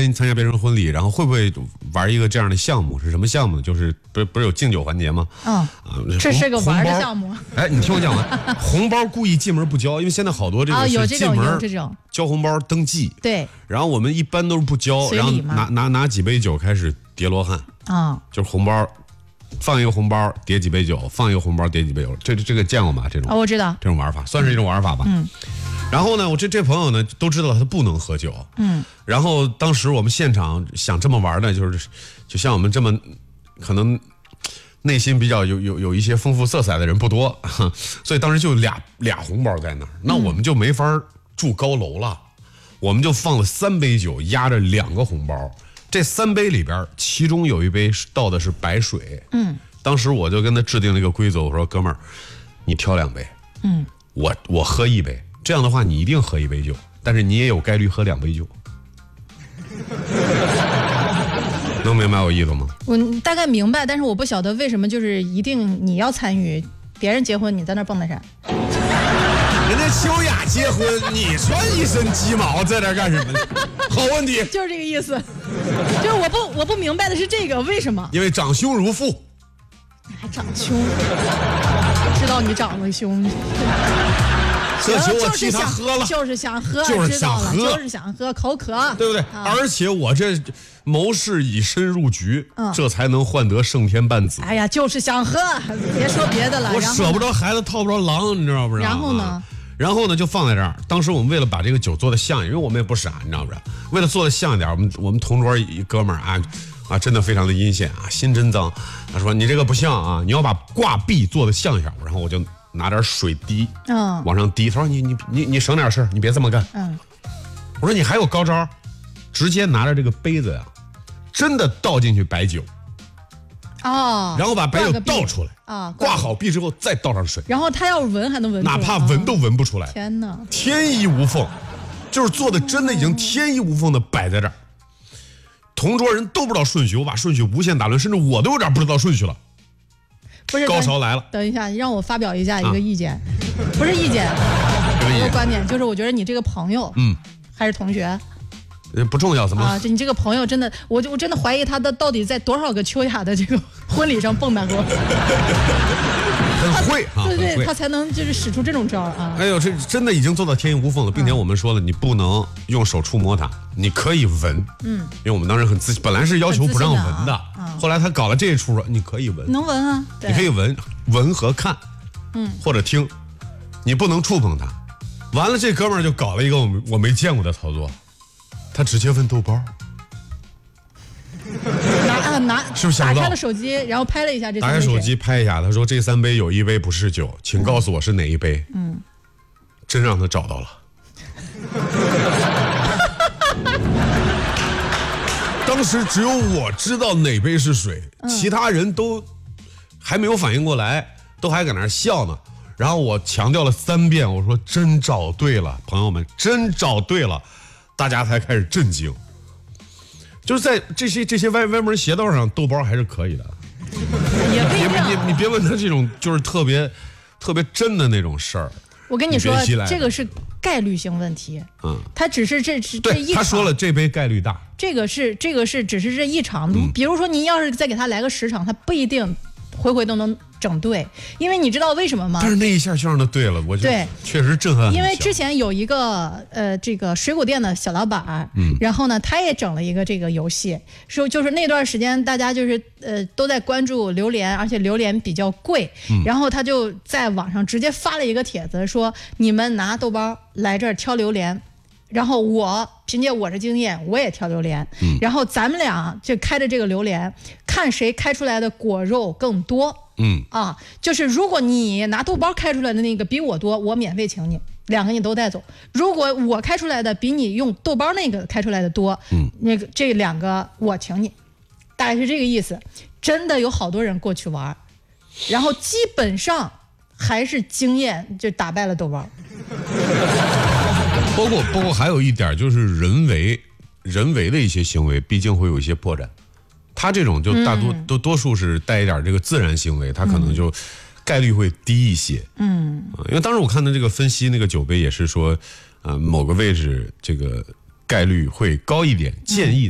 参加别人婚礼，然后会不会玩一个这样的项目？是什么项目呢？就是不是有敬酒环节吗？ 这是个玩的项目。 哎，你听我讲完，红包故意进门不交，因为现在好多这个有这种交红包登记。 对。 然后我们一般都是不交，然后拿几杯酒开始叠罗汉就是红包。放一个红包叠几杯酒，放一个红包叠几杯酒，这个见过吗？这种我知道， 这种玩法算是一种玩法吧。然后呢，我这朋友呢都知道他不能喝酒。然后当时我们现场想这么玩呢，就像我们这么可能内心比较有一些丰富色彩的人不多，所以当时就俩红包在那儿，那我们就没法住高楼了，我们就放了3杯酒，压着2个红包。这3杯里边，其中有一杯倒的是白水。当时我就跟他制定了一个规则，我说哥们儿，你挑2杯，我喝1杯，这样的话你一定喝1杯酒，但是你也有概率喝2杯酒。能明白我意思吗？ 我大概明白，但是我不晓得为什么就是一定你要参与别人结婚，你在那蹦跶啥？ 人家秋雅结婚，你穿一身鸡毛在这干什么呢？好问题， 就是这个意思。就是我不明白的是这个为什么？ 因为长兄如父。 你还长兄？知道你长得凶。 这酒我替他喝了， 就是想喝， 就是想喝， 就是想喝，口渴， 对不对？而且我这谋士以身入局，这才能换得胜天半子。 哎呀，就是想喝，别说别的了。 我舍不着孩子，套不着狼，你知道不知道？然后呢，就放在这儿。当时我们为了把这个酒做的像，因为我们也不傻，你知道不知道？为了做的像一点，我们同桌一哥们儿真的非常的阴险啊，心真脏。他说你这个不像啊，你要把挂壁做的像一下。然后我就拿点水滴，往上滴。他说你省点事，你别这么干。我说你还有高招，直接拿着这个杯子呀，真的倒进去白酒。然后把白酒倒出来挂好壁之后再倒上水， 然后他要闻还能闻出来， 哪怕闻都闻不出来。 天哪， 天衣无缝，就是做的真的已经天衣无缝的摆在这儿。同桌人都不知道顺序，我把顺序无限打乱，甚至我都有点不知道顺序了。 不是， 高潮来了。 等一下，让我发表一下一个意见，不是意见，一个观点，就是我觉得你这个朋友，还是同学。 不重要，怎么你这个朋友真的，我真的怀疑他到底在多少个秋雅的这个婚礼上蹦跶过， 很会啊， 对，他才能就是使出这种招啊。 哎呦，这真的已经做到天衣无缝了，并且我们说了，你不能用手触摸它，你可以闻，因为我们当时很自信，本来是要求不让闻的，后来他搞了这一出，你可以闻， 能闻啊， 你可以闻和看，或者听，你不能触碰它。完了，这哥们儿就搞了一个我没见过的操作。他直接问豆包，是不是想不到？ 打开了手机，然后拍了一下这。 打开手机拍一下，他说这3杯有1杯不是酒，请告诉我是哪一杯。真让他找到了。当时只有我知道哪杯是水，其他人都还没有反应过来，都还搁那笑呢。然后我强调了3遍，我说真找对了，朋友们，真找对了。大家才开始震惊，就是在这些歪门邪道上，豆包还是可以的。 也不一定。 你别问他这种就是特别真的那种事儿。 我跟你说，这个是概率性问题。他只是这一场。 他说了，这杯概率大。 这个是只是这一场。比如说，你要是再给他来个10场，他不一定回都能整对，因为你知道为什么吗？ 但是那一下就让他对了，我觉得确实震撼很小。 因为之前有一个这个水果店的小老板，然后呢，他也整了一个这个游戏，说就是那段时间大家就是都在关注榴莲，而且榴莲比较贵，然后他就在网上直接发了一个帖子，说你们拿豆包来这儿挑榴莲。然后我凭借我的经验，我也挑榴莲，然后咱们俩就开着这个榴莲，看谁开出来的果肉更多。就是如果你拿豆包开出来的那个比我多，我免费请你，2个你都带走。如果我开出来的比你用豆包那个开出来的多，那个这2个我请你，大概是这个意思。真的有好多人过去玩，然后基本上还是经验就打败了豆包。 包括还有一点就是人为的一些行为，毕竟会有一些破绽。他这种就大多数是带一点这个自然行为，他可能就概率会低一些。因为当时我看的这个分析，那个酒杯也是说，某个位置这个概率会高一点，建议